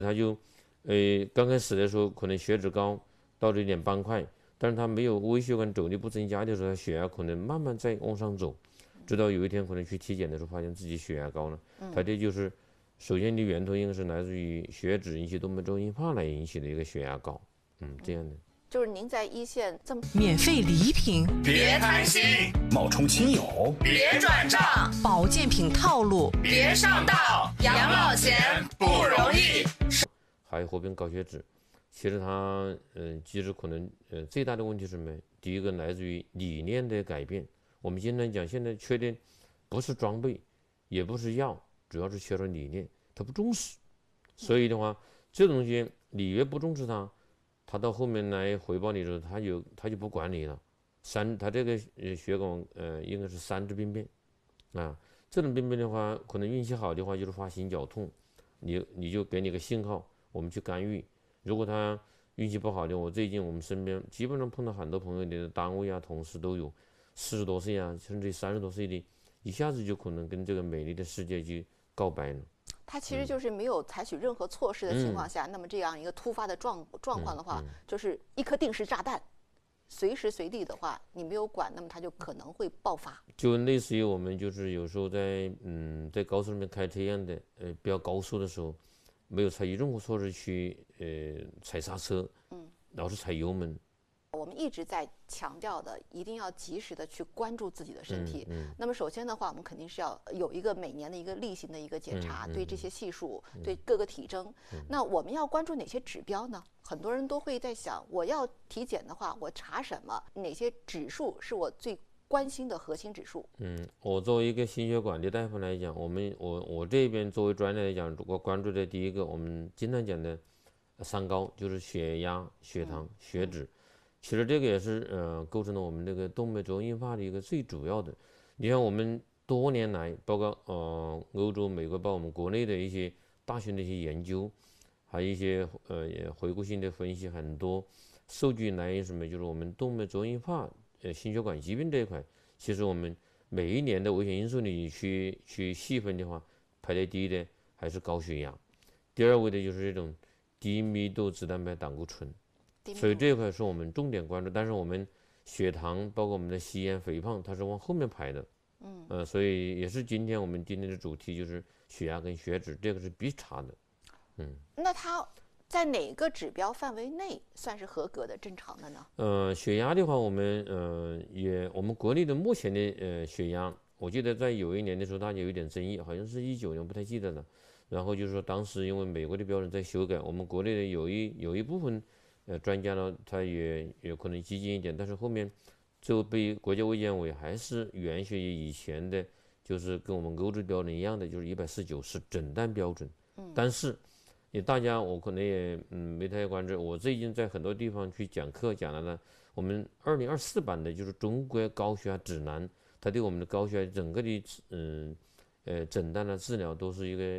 他就，刚开始的时候可能血脂高，到了1.8块，但是他没有微血管轴力不增加的时候，他血压可能慢慢在往上走，直到有一天可能去体检的时候，发现自己血压高了。他这就是，首先的源头应该是来自于血脂引起动脉粥硬化来引起的一个血压高，这样的。 就是您在一线这么免费礼品， 别贪心， 冒充亲友， 别转账， 保健品套路， 别上当，养老钱不容易。 还有合并高血脂，其实它其实可能最大的问题是什么？第一个来自于理念的改变。我们经常讲，现在缺的不是装备，也不是药，主要是缺少理念，他不重视。所以的话，这东西你越不重视它，他到后面来回报你的时候，他就不管你了。他这个血管应该是3致病变啊。这种病变的话，可能运气好的话就是发心绞痛，你就给你个信号，我们去干预。如果他运气不好的，最近我们身边基本上碰到很多朋友的单位啊、同事都有40多岁啊，甚至30多岁的，一下子就可能跟这个美丽的世界去告白了。 他其实就是没有采取任何措施的情况下，那么这样一个突发的状况的话，就是一颗定时炸弹，随时随地的话你没有管，那么它就可能会爆发。 就类似于我们就是有时候在高速上面开车一样的，比较高速的时候，没有采取任何措施去踩刹车，老是踩油门。 我们一直在强调的，一定要及时的去关注自己的身体。那么首先的话，我们肯定是要有一个每年的一个例行的一个检查，对这些系数，对各个体征。那我们要关注哪些指标呢？很多人都会在想，我要体检的话，我查什么？哪些指数是我最关心的核心指数？ 我作为一个心血管的大夫来讲，我这边作为专业来讲，我关注的第一个，我们经常讲的三高，就是血压、血糖、血脂。其实这个也是构成了我们这个动脉粥硬化的一个最主要的。你像我们多年来，包括欧洲、美国，包括我们国内的一些大型的一些研究，还有一些回顾性的分析，很多数据来源什么，就是我们动脉粥硬化心血管疾病这一块，其实我们每一年的危险因素里去细分的话，排在第一的还是高血压，第二位的就是这种低密度脂蛋白胆固醇。所以这一块是我们重点关注，但是我们血糖包括我们的吸烟、肥胖，它是往后面排的。所以也是今天我们今天的主题就是血压跟血脂，这个是必查的。 那它在哪个指标范围内算是合格的、正常的呢？血压的话，我们国内的目前的血压，我记得在有一年的时候，大家有一点争议，好像是19年，不太记得了。然后就是说，当时因为美国的标准在修改，我们国内的有一部分。专家呢，他也可能激进一点，但是后面最后被国家卫健委还是允许以前的，就是跟我们欧洲标准一样的，就是149是诊断标准。但是大家我可能也没太关注，我最近在很多地方去讲课讲了呢，我们2024版的就是中国高血压指南，它对我们的高血压整个的诊断的治疗都是一个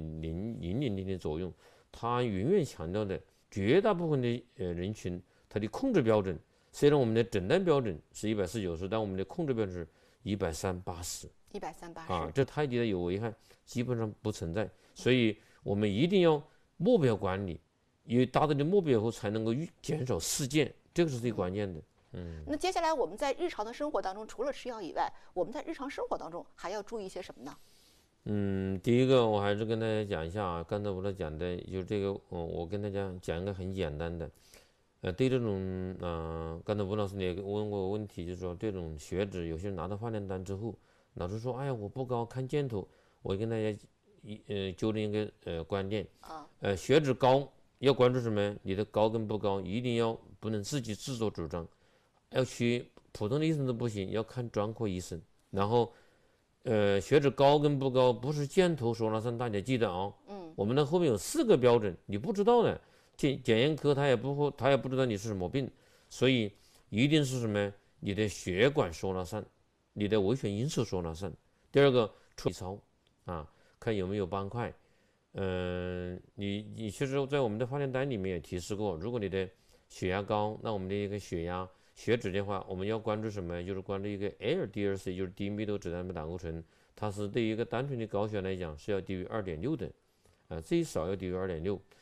0.00的作用，它远远强调的。绝大部分的人群，它的控制标准，虽然我们的诊断标准是149，但我们的控制标准是130/80。 130/80 这太低的有危害，基本上不存在。所以我们一定要目标管理，因为达到的目标以后才能够减少事件，这个是最关键的。 那接下来我们在日常的生活当中，除了吃药以外，我们在日常生活当中还要注意些什么呢？ 第一个我还是跟大家讲一下啊，刚才我讲的就是这个，我跟大家讲一个很简单的，对这种刚才吴老师也问过问题，就是说这种血脂，有些人拿到化验单之后，老是说，哎呀我不高，看箭头，我跟大家纠正一个观念血脂高要关注什么？你的高跟不高，一定要不能自己自作主张，要去普通的医生都不行，要看专科医生，然后。血脂高跟不高不是箭头说了算，大家记得啊。我们的后面有4个标准，你不知道的，检验科他也不知道你是什么病，所以一定是什么？你的血管说了算，你的危险因素说了算。第二个体操看有没有斑块。你其实在我们的化验单里面也提示过，如果你的血压高，那我们的一个血脂的话，我们要关注什么？就是关注一个 LDL-C， 就是低密度脂蛋白胆固醇，它是对于一个单纯的高血压来讲是要低于2.6的，最少要低于2.6。